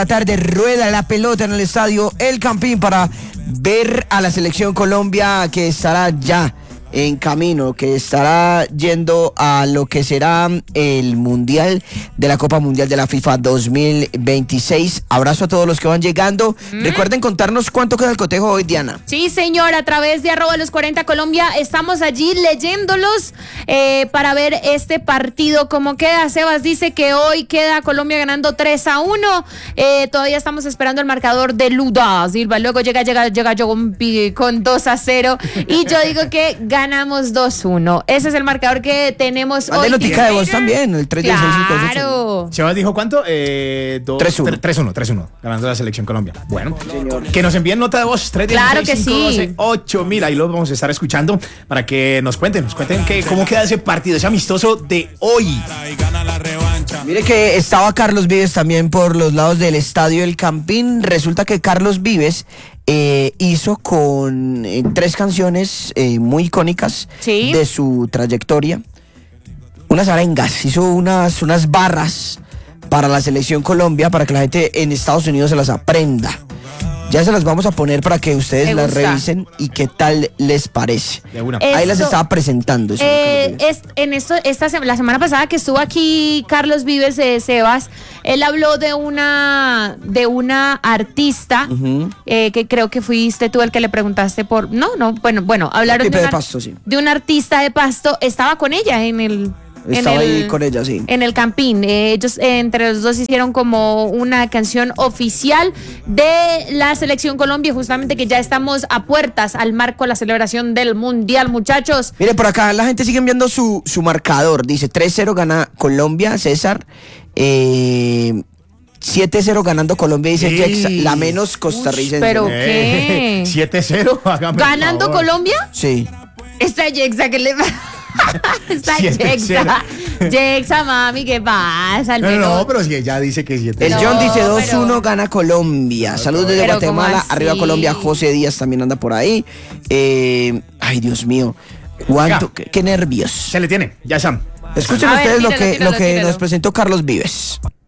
La tarde rueda la pelota en el estadio El Campín para ver a la selección Colombia, que estará ya en camino, que estará yendo a lo que será el Mundial de la Copa Mundial de la FIFA 2026. Abrazo a todos los que van llegando. Recuerden contarnos cuánto queda el cotejo hoy, Diana. Sí, señor, a través de @los40 Colombia estamos allí leyéndolos para ver este partido cómo queda. Sebas dice que hoy queda Colombia ganando 3-1. Todavía estamos esperando el marcador de Luda Silva. Luego llega Jogompi con 2-0 y yo digo que ganamos 2-1. Ese es el marcador que tenemos hoy. De notica de voz también, el 3-16. Claro. Sebas dijo ¿cuánto? 3-1, ganando la selección Colombia. Bueno, señor, que nos envíen nota de voz. 3 claro que sí. 8000, ahí los vamos a estar escuchando para que nos cuenten cómo queda ese partido, ese amistoso de hoy. Mire que estaba Carlos Vives también por los lados del estadio El Campín. Resulta que Carlos Vives hizo con 3 canciones muy icónicas de su trayectoria unas arengas, hizo unas barras para la selección Colombia, para que la gente en Estados Unidos se las aprenda. Ya se las vamos a poner para que ustedes las revisen y qué tal les parece. Ahí las estaba presentando. La semana pasada que estuvo aquí Carlos Vives, Sebas, él habló de una artista que creo que fuiste tú el que le preguntaste por... Bueno, hablaron de un artista de Pasto. Estaba con ella Estaba ahí con ella, sí. En el Campín. Ellos entre los dos hicieron como una canción oficial de la selección Colombia, justamente que ya estamos a puertas al marco de la celebración del Mundial, muchachos. Mire, por acá la gente sigue enviando su marcador. Dice 3-0 gana Colombia, César. 7-0 ganando Colombia, dice Jexa, la menos costarricense. ¿Pero qué? 7-0, ¿ganando favor. Colombia? Sí. Está Jexa, que le va... Está Jexa, mami, ¿qué pasa? No, pero si ella dice que 7-0. El John dice 2-1 gana Colombia. Saludos desde Guatemala, arriba Colombia. José Díaz también anda por ahí. Ay, Dios mío, qué nervios. Se le tiene, ya Sam. Escuchen ustedes lo que nos presentó Carlos Vives.